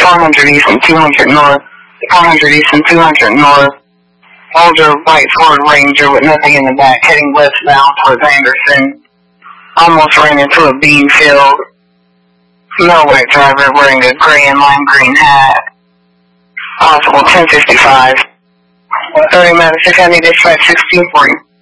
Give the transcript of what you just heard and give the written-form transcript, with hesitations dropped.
400 east and 200 north. 400 east and 200 north. Older white Ford Ranger with nothing in the back, heading westbound towards Anderson. Almost ran into a bean field. No white driver wearing a gray and lime green hat. Possible 1055. 30 Madison County Dispatch 1640.